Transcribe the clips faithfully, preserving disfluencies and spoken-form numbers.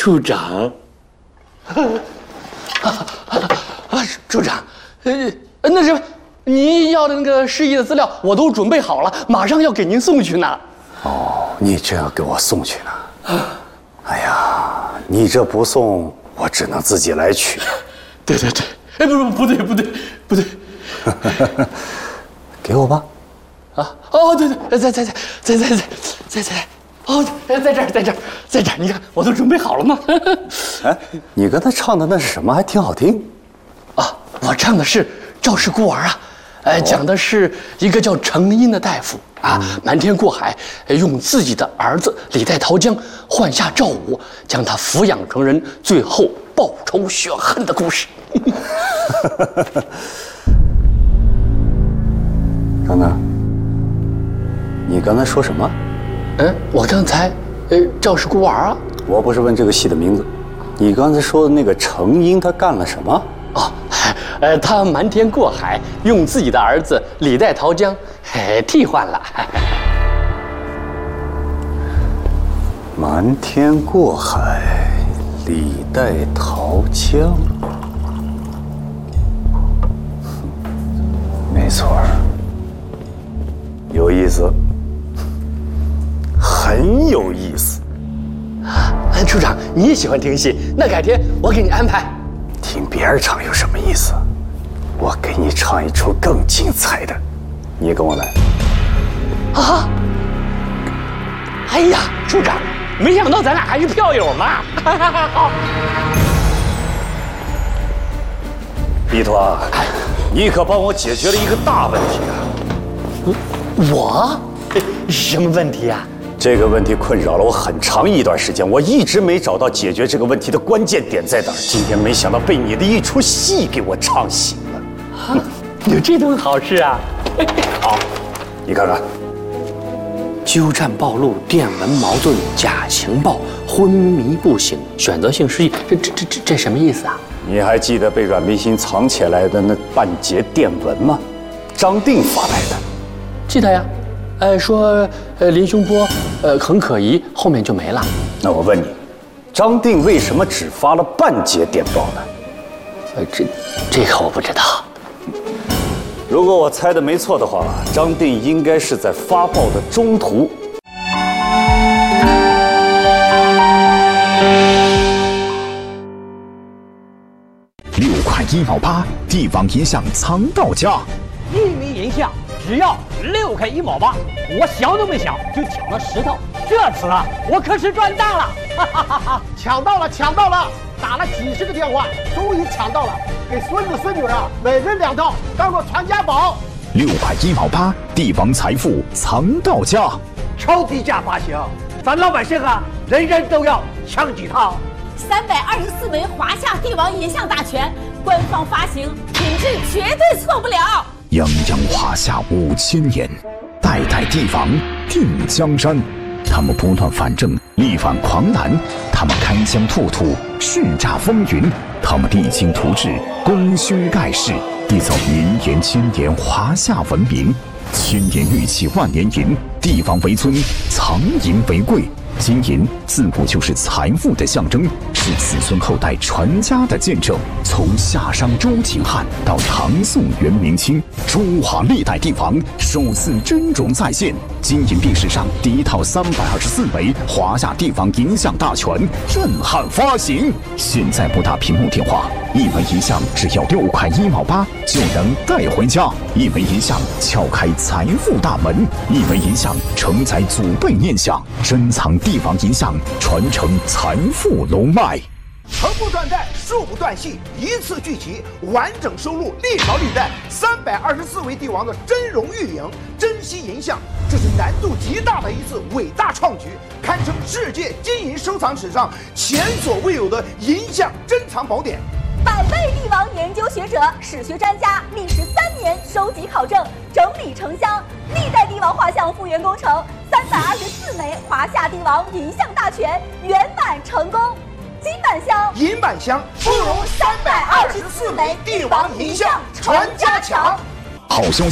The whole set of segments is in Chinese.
处长，啊啊，处长，呃，那是您要的那个事宜的资料，我都准备好了，马上要给您送去呢。 哦，你这要给我送去呢？哎呀，你这不送，我只能自己来取。 对对对，哎，不不不对不对不对， 给我吧。 啊，哦，对对，在在在在在在在在，哦，在这儿在这儿在这儿，你看我都准备好了吗？ 哎，你刚才唱的那是什么？还挺好听。 啊，我唱的是《赵氏孤儿》啊，呃，讲的是一个叫程婴的大夫啊，瞒天过海，用自己的儿子李代桃僵换下赵武，将他抚养成人，最后报仇雪恨的故事。 等等，你刚才说什么？ 嗯，我刚才，呃，赵氏孤儿啊。 我不是问这个戏的名字，你刚才说的那个程婴他干了什么？ 哦，呃，他瞒天过海，用自己的儿子李代桃僵，哎，替换了。 瞒天过海，李代桃僵，没错儿，有意思，很有意思。 啊，处长，你也喜欢听戏，那改天我给你安排。 听别人唱有什么意思？我给你唱一出更精彩的，你跟我来。 啊！哎呀，处长，没想到咱俩还是票友嘛！好。 毕团，你可帮我解决了一个大问题啊！ 我？什么问题啊？ 这个问题困扰了我很长一段时间，我一直没找到解决这个问题的关键点在哪儿。今天没想到被你的一出戏给我唱醒了。 啊，有这种好事啊！ 好，你看看。 鸠占暴露，电文矛盾，假情报，昏迷不醒，选择性失忆，这这这这这什么意思啊？ 你还记得被阮明心藏起来的那半截电文吗？张定发来的。 记得呀。呃，说呃林凶波，呃很可疑，后面就没了。 那我问你，张定为什么只发了半截电报呢？ 呃，这这个我不知道。 如果我猜的没错的话，张定应该是在发报的中途。 六块一毛八，帝王银像藏到家。 一枚银像只要六块一毛八，我想都没想就抢了十套。这次啊，我可是赚大了！哈哈哈哈！ 抢到了，抢到了！打了几十个电话，终于抢到了，给孙子孙女啊每人两套，当做传家宝。 六块一毛八，帝王财富藏到家， 超低价发行，咱老百姓啊，人人都要抢几套。 三百二十四枚华夏帝王银像大全，官方发行，品质绝对错不了。 泱泱华夏五千年，代代帝王定江山。他们不断反正，力挽狂澜；他们开疆拓土，叱咤风云；他们励精图治，功勋盖世，缔造民延千年华夏文明。千年玉器万年银，帝王为尊，藏银为贵。金银自古就是财富的象征，是子孙后代传家的见证。从夏商周秦汉到唐宋元明清，中华历代帝王首次真容再现。金银币史上第一套三百二十四枚华夏帝王银像大全震撼发行。现在拨打屏幕电话，一枚银像只要六块一毛八就能带回家。一枚银像撬开财富大门，一枚银像承载祖辈念想，珍藏帝王银像，传承财富龙脉。 横不断代，竖不断续，一次聚齐，完整收录历朝历代三百二十四位帝王的真容玉影、珍稀银像，这是难度极大的一次伟大创举，堪称世界金银收藏史上前所未有的银像珍藏宝典。 百位帝王研究学者、史学专家历时三年收集考证，整理成箱，历代帝王画像复原工程，三百二十四枚华夏帝王银像大全圆满成功。金版香、 银版香，不如三百二十四枚帝王银像传家强。 好消息，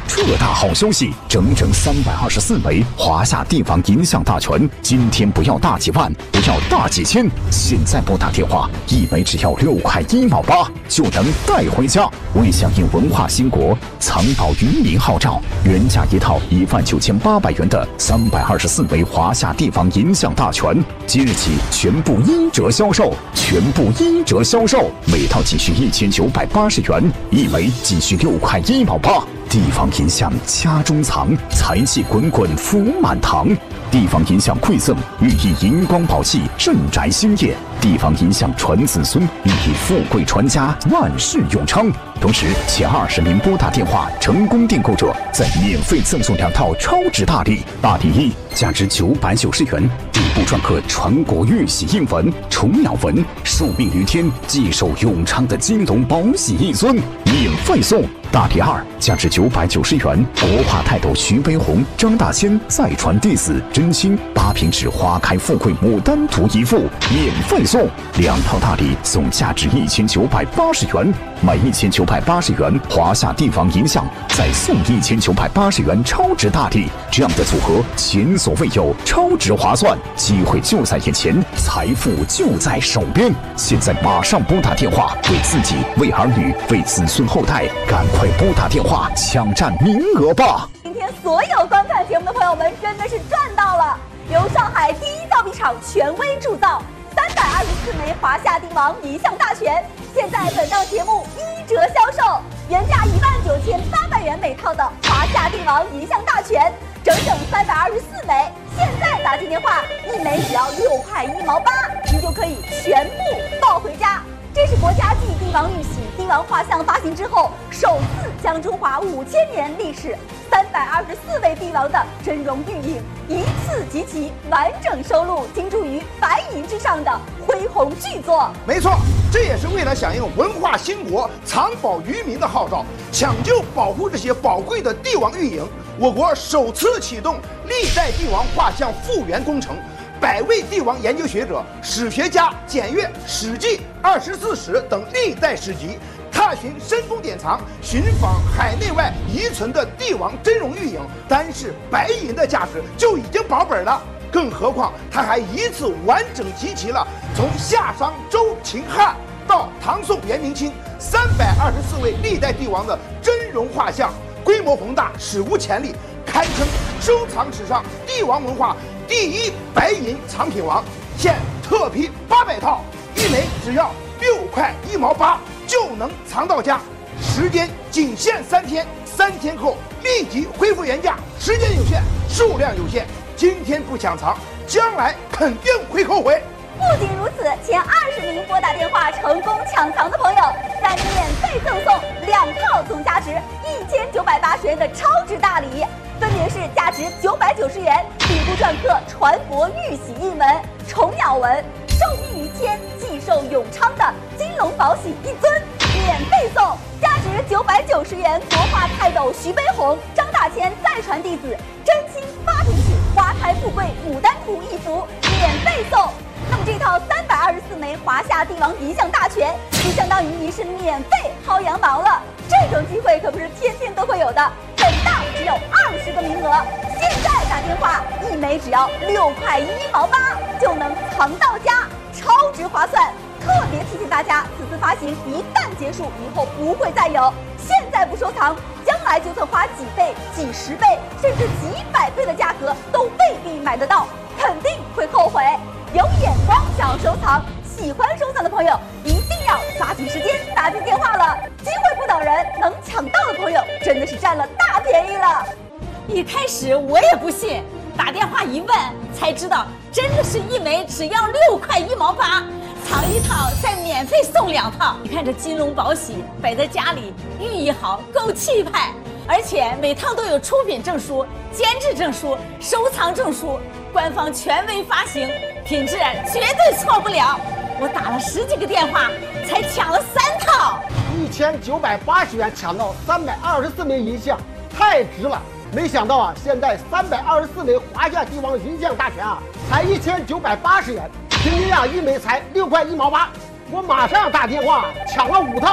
这大好消息，整整三百二十四枚华夏帝王银像大全，今天不要大几万，不要大几千，现在拨打电话，一枚只要六块一毛八就能带回家。为响应文化兴国，藏宝于民号召，原价一套一万九千八百元的三百二十四枚华夏帝王银像大全，即日起全部一折销售，全部一折销售，每套仅需一千九百八十元，一枚仅需六块一毛八。帝王银像家中藏，财气滚滚福满堂。帝王银像馈赠，寓意银光宝气，镇宅兴业。帝王银像传子孙，寓意富贵传家，万事永昌。同时，前二十名拨打电话成功订购者，再免费赠送两套超值大礼。大礼一，价值九百九十元，底部篆刻传国玉玺印文、虫鸟纹，寿命于天，既寿永昌的金龙宝玺一尊，免费送。大礼二，价值九百九十元，国画泰斗徐悲鸿、张大千再传弟子真心八平纸花开富贵牡丹图一幅，免费送。两套大礼送价值一千九百八十元，买一千九百八十元华夏帝王银像，再送一千九百八十元超值大礼，这样的组合前所未有，超值划算，机会就在眼前，财富就在手边。现在马上拨打电话，为自己、为儿女、为子孙后代，赶快拨打电话抢占名额吧！ 今天所有观看节目的朋友们真的是赚到了！由上海第一造币厂权威铸造，三百二十四枚华夏帝王银像大全，现在本档节目一折销售，原价一万九千八百元每套的华夏帝王银像大全，整整三百二十四枚，现在打进电话，一枚只要六块一毛八，您就可以全部抱回家。这是国家继帝王玉玺、帝王画像发行之后，首次将中华五千年历史三百二十四位帝王的真容玉影一次集齐，完整收录，精注于白银之上的恢宏巨作。 没错，这也是为了响应文化兴国、藏宝于民的号召，抢救保护这些宝贵的帝王玉影，我国首次启动历代帝王画像复原工程。百位帝王研究学者、史学家检阅《史记》《二十四史》等历代史籍，踏寻深宫典藏，寻访海内外遗存的帝王真容玉影，单是白银的价值就已经保本了。更何况它还一次完整集齐了从夏商周秦汉到唐宋元明清三百二十四位历代帝王的真容画像，规模宏大，史无前例，堪称收藏史上帝王文化第一白银藏品王。现特批八百套，一枚只要六块一毛八就能藏到家，时间仅限三天，三天后立即恢复原价，时间有限，数量有限，今天不抢藏，将来肯定会后悔。 不仅如此，前二十名拨打电话成功抢藏的朋友，再免费赠送两套总价值一千九百八十元的超值大礼，分别是价值九百九十元，底部篆刻传国玉玺印文、虫鸟纹，寿命于天，既寿永昌的金龙宝玺一尊，免费送；价值九百九十元国画泰斗徐悲鸿、张大千再传弟子真心八平纸花开富贵牡丹图一幅，免费送。那么这套三百二十四枚华夏帝王银像大全，就相当于您是免费薅羊毛了。这种机会可不是天天都会有的，本档只有二十个名额，现在打电话，一枚只要六块一毛八就能藏到家，超值划算。特别提醒大家，此次发行一旦结束，以后不会再有。现在不收藏，将来就算花几倍、几十倍，甚至几百倍的价格，都未必买得到，肯定会后悔。有眼光想要收藏，喜欢收藏的朋友一定要抓紧时间打进电话了，机会不等人，能抢到的朋友真的是占了大便宜了。 一开始我也不信，打电话一问才知道，真的是一枚只要六块一毛八，藏一套再免费送两套。你看这金龙宝玺摆在家里，寓意好，够气派，而且每套都有出品证书、监制证书、收藏证书，官方权威发行，品质绝对错不了。我打了十几个电话才抢了三套， 一千九百八十元抢到三百二十四枚银像，太值了！没想到啊，现在三百二十四枚华夏帝王银像大全啊，才一千九百八十元，平均啊一枚才六块一毛八。我马上打电话抢了五套，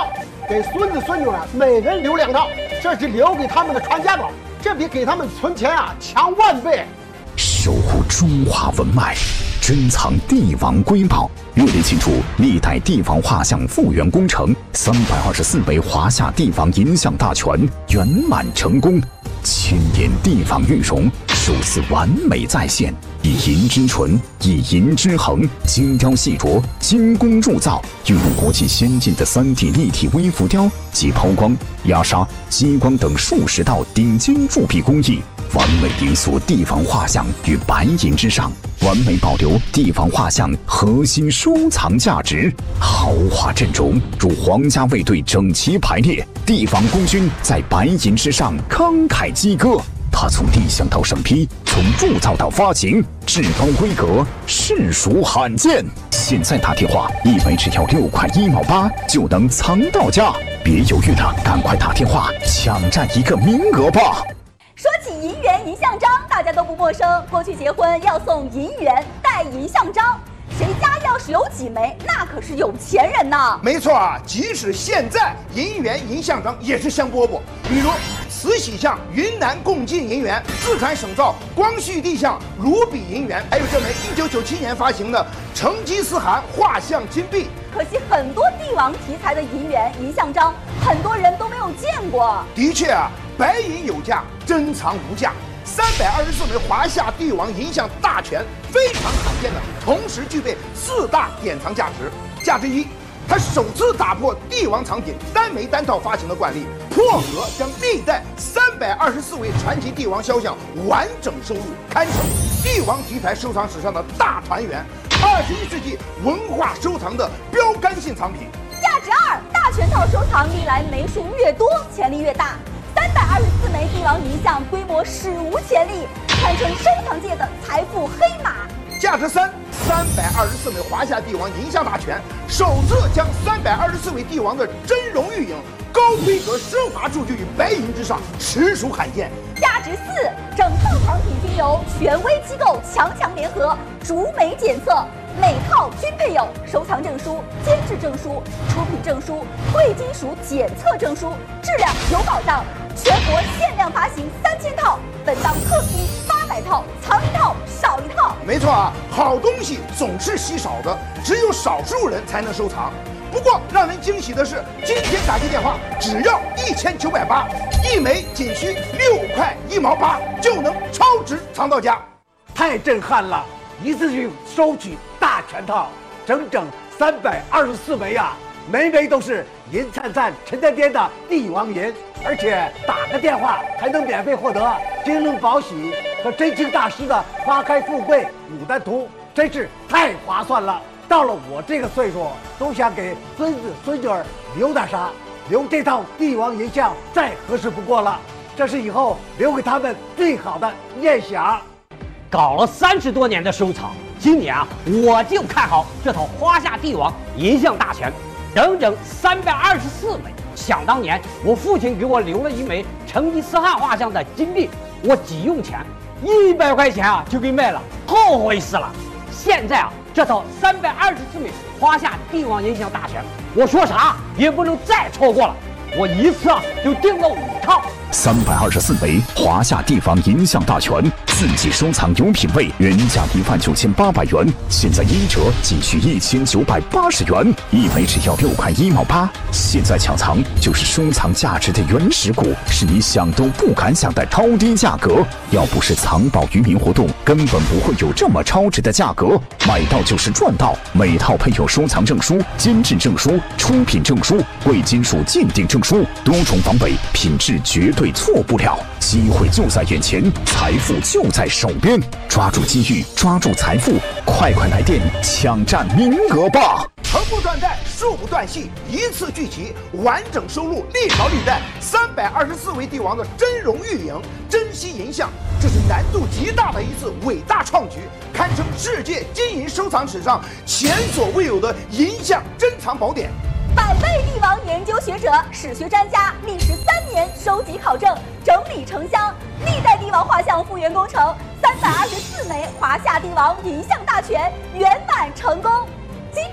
给孙子孙女啊每人留两套，这是留给他们的传家宝，这比给他们存钱啊强万倍。 守护中华文脉，珍藏帝王瑰宝，热烈庆祝历代帝王画像复原工程三百二十四枚华夏帝王银像大全圆满成功，千年帝王玉容首次完美再现，以银之纯，以银之衡，精雕细琢，精工铸造，运用国际先进的 三 D 立体微浮雕及抛光、压砂、激光等数十道顶尖铸币工艺，完美雕塑帝王画像于白银之上，完美保留帝王画像核心收藏价值。豪华阵容如皇家卫队整齐排列，帝王功勋在白银之上慷慨激歌。它从立项到审批，从铸造到发行，至高规格，实属罕见。现在打电话，一枚只要六块一毛八就能藏到家，别犹豫了，赶快打电话抢占一个名额吧。 说起银元银像章，大家都不陌生。过去结婚要送银元带银像章，谁家要是有几枚，那可是有钱人呐。 没错啊，即使现在银元银像章也是香饽饽。比如慈禧像云南贡进银元，四川省造光绪帝像卢比银元，还有这枚一九九七年发行的成吉思汗画像金币。 可惜很多帝王题材的银元银像章，很多人都没有见过。 的确啊，白银有价，珍藏无价。三百二十四枚华夏帝王银像大全，非常罕见的，同时具备四大典藏价值。价值一，它首次打破帝王藏品单枚单套发行的惯例，破格将历代三百二十四位传奇帝王肖像完整收录，堪称帝王题材收藏史上的大团圆，二十一世纪文化收藏的标杆性藏品。 价值二，大全套收藏历来枚数越多，潜力越大。三百二十四枚帝王银像规模史无前例，堪称收藏界的财富黑马。 价值三，三百二十四枚华夏帝王银像大全，首次将三百二十四位帝王的真容玉影高规格奢华铸具于白银之上，实属罕见。 价值四，整套藏品均由权威机构强强联合逐枚检测，每套均配有收藏证书、监制证书、出品证书、贵金属检测证书，质量有保障。全国限量发行三千套，本档特批八百套，藏一套少一套。 没错啊，好东西总是稀少的，只有少数人才能收藏。不过让人惊喜的是，今天打进电话只要一千九百八，一枚仅需六块一毛八就能超值藏到家， 太震撼了！一次性收取大全套，整整三百二十四枚啊！枚枚都是银灿灿、沉甸甸的帝王银，而且打个电话还能免费获得金龙宝玺和真卿大师的《花开富贵牡丹图》，真是太划算了。到了我这个岁数，都想给孙子孙女儿留点啥，留这套帝王银像再合适不过了。这是以后留给他们最好的念想。 搞了三十多年的收藏，今年啊，我就看好这套华夏帝王银像大全，整整三百二十四枚。想当年，我父亲给我留了一枚成吉思汗画像的金币，我急用钱，一百块钱啊就给卖了，后悔死了。现在啊，这套三百二十四枚华夏帝王银像大全，我说啥也不能再错过了。我一次啊就订了五套。 三百二十四枚华夏帝王银像大全，自己收藏有品位，原价一万九千八百元，现在一折仅需一千九百八十元，一枚只要六块一毛八。现在抢藏就是收藏价值的原始股，是你想都不敢想的超低价格。要不是藏宝渔民活动，根本不会有这么超值的价格。买到就是赚到，每套配有收藏证书、监制证书、出品证书、贵金属鉴定证书，多重防伪，品质绝对错不了。机会就在眼前，财富就在手边，抓住机遇，抓住财富，快快来电抢占名额吧！ 横不断代，竖不断续，一次聚齐，完整收录历朝历代三百二十四位帝王的真容玉影、珍稀银像，这是难度极大的一次伟大创举，堪称世界金银收藏史上前所未有的银像珍藏宝典。 百位帝王研究学者、史学专家历时三年收集考证，整理成箱，历代帝王画像复原工程三百二十四枚华夏帝王银像大全圆满成功。金版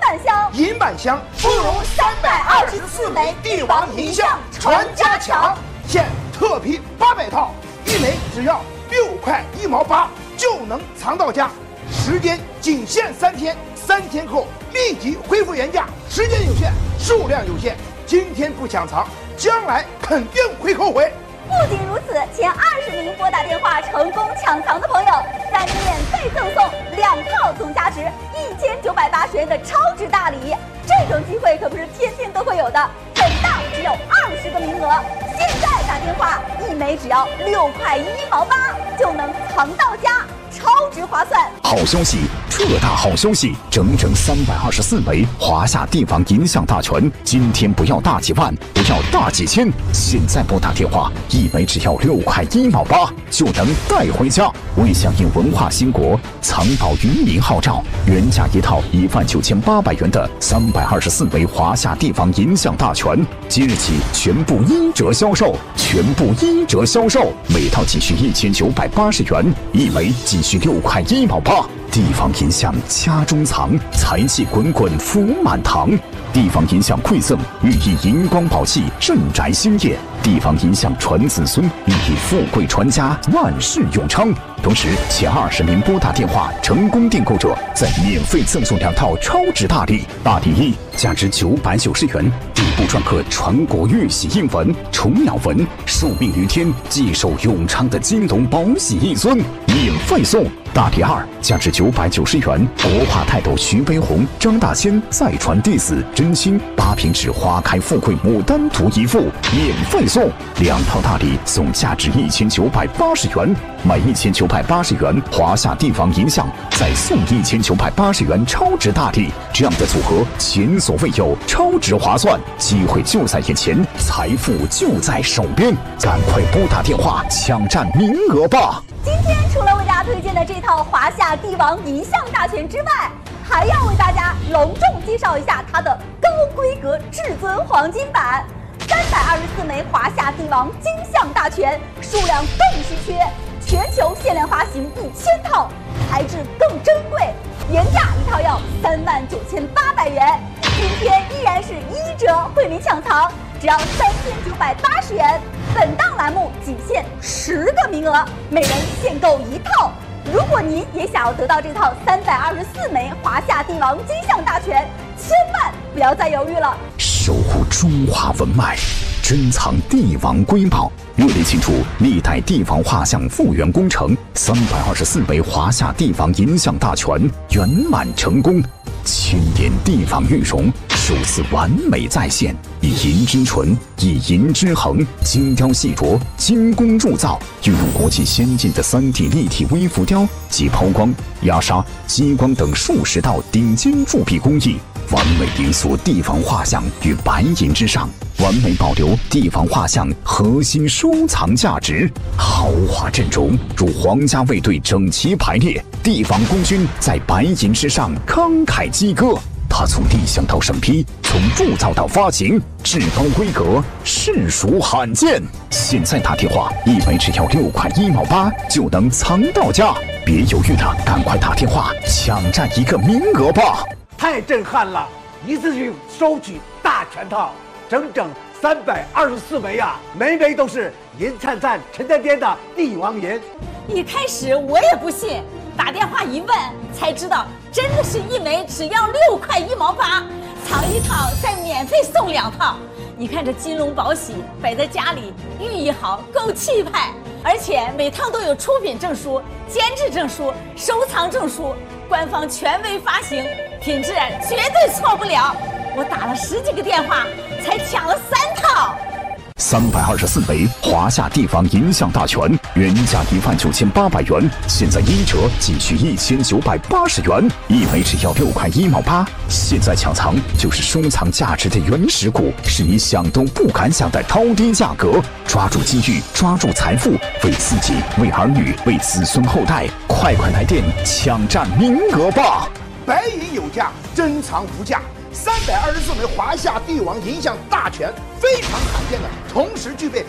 满箱， 银满箱，不如三百二十四枚帝王银像传家强。现特批八百套，一枚只要六块一毛八就能藏到家，时间仅限三天，三天后立即恢复原价。时间有限，数量有限，今天不抢藏，将来肯定会后悔。 不仅如此，前二十名拨打电话成功抢藏的朋友，再免费赠送两套总价值一千九百八十元的超值大礼。这种机会可不是天天都会有的，本档只有二十个名额，现在打电话，一枚只要六块一毛八就能藏到家，超值划算。 好消息，特大好消息，整整三百二十四枚华夏帝王银像大全，今天不要大几万，不要大几千，现在拨打电话，一枚只要六块一毛八就能带回家。为响应文化兴国，藏宝于民号召，原价一套一万九千八百元的三百二十四枚华夏帝王银像大全，即日起全部一折销售，全部一折销售，每套仅需一千九百八十元，一枚仅需六块一毛八。帝王银像家中藏，财气滚滚福满堂。帝王银像馈赠，寓意银光宝气，镇宅兴业。帝王银像传子孙，寓意富贵传家，万事永昌。同时，前二十名拨打电话成功订购者，再免费赠送两套超值大礼。大礼一，价值九百九十元，底部篆刻传国玉玺印文、虫鸟纹，寿命于天，继寿永昌的金龙宝玺一尊，免费送。大礼二，价值九百九十元，国画泰斗徐悲鸿、张大千再传弟子真心八品纸花开富贵牡丹图一幅，免费送。两套大礼送价值一千九百八十元，买一千九百八十元华夏帝王银像，再送一千九百八十元超值大礼，这样的组合前所未有，超值划算，机会就在眼前，财富就在手边，赶快拨打电话抢占名额吧！ 今天除了为大家推荐的这套华夏帝王银像大全之外，还要为大家隆重介绍一下它的高规格至尊黄金版。三百二十四枚华夏帝王金像大全，数量更稀缺，全球限量发行一千套，材质更珍贵，原价一套要三万九千八百元，今天依然是一折惠民抢藏，只要三千九百八十元。本档栏目仅限十个名额，每人限购一套。如果您也想要得到这套三百二十四枚华夏帝王金像大全，千万不要再犹豫了。 守护中华文脉，珍藏帝王瑰宝，热烈庆祝历代帝王画像复原工程三百二十四枚华夏帝王银像大全圆满成功，千年帝王玉容首次完美再现，以银之纯，以银之衡，精雕细琢，精工铸造，运用国际先进的 三 D 立体微浮雕及抛光、压砂、激光等数十道顶尖铸币工艺，完美雕塑帝王画像于白银之上，完美保留帝王画像核心收藏价值。豪华阵容如皇家卫队整齐排列，帝王功勋在白银之上慷慨激歌。它从立项到审批，从铸造到发行，至高规格，实属罕见。现在打电话，一枚只要六块一毛八就能藏到家，别犹豫了，赶快打电话抢占一个名额吧！ 太震撼了！一次性收取大全套，整整三百二十四枚啊，枚枚都是银灿灿、沉甸甸的帝王银。 一开始我也不信，打电话一问才知道，真的是一枚只要六块一毛八，藏一套再免费送两套。你看这金龙宝玺摆在家里，寓意好，够气派，而且每套都有出品证书、监制证书、收藏证书，官方权威发行，品质绝对错不了。我打了十几个电话才抢了三套。 三百二十四枚华夏帝王银像大全，原价一万九千八百元，现在一折仅需一千九百八十元，一枚只要六块一毛八。现在抢藏就是收藏价值的原始股，是你想都不敢想的超低价格。抓住机遇，抓住财富，为自己、为儿女、为子孙后代，快快来电抢占名额吧！ 白银有价，珍藏无价。三百二十四枚华夏帝王银像大全，非常罕见的，同时具备